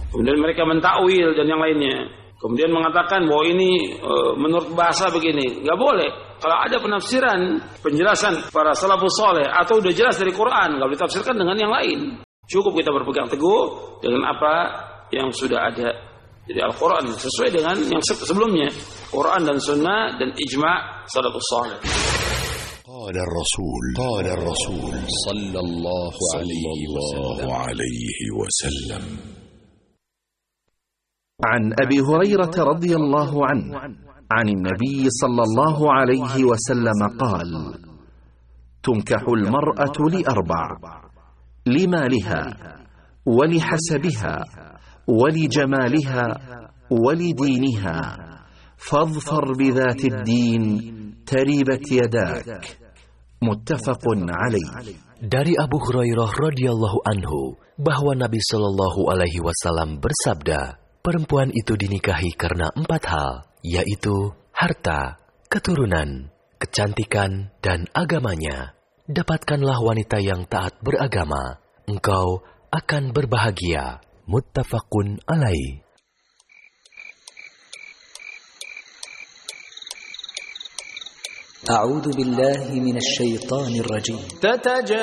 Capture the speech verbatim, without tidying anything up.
Kemudian mereka mentakwil dan yang lainnya. Kemudian mengatakan bahwa ini e, menurut bahasa begini. Nggak boleh. Kalau ada penafsiran, penjelasan para salafus saleh atau udah jelas dari Quran, nggak boleh ditafsirkan dengan yang lain. Cukup kita berpegang teguh dengan apa yang sudah ada. Jadi Al-Quran sesuai dengan yang sebelumnya. Quran dan Sunnah dan ijma' salafus saleh. قال الرسول قال الرسول صلى الله عليه وسلم عن أبي هريرة رضي الله عنه عن النبي صلى الله عليه وسلم قال: تنكح المرأة لأربع: لمالها ولحسبها ولجمالها ولدينها فاظفر بذات الدين تربت يداك. Muttafaqun alaih. Dari Abu Hurairah radhiyallahu anhu bahwa Nabi Shallallahu alaihi wasallam bersabda, perempuan itu dinikahi karena empat hal, yaitu harta, keturunan, kecantikan, dan agamanya. Dapatkanlah wanita yang taat beragama, engkau akan berbahagia. Muttafaqun alaih. أعوذ بالله من الشيطان الرجيم.